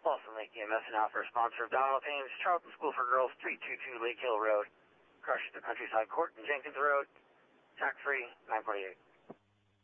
Boston Lake EMS now for a sponsor of Donald Haynes, Charlton School for Girls, 322 Lake Hill Road, across the Countryside Court and Jenkins Road, tax-free, 948.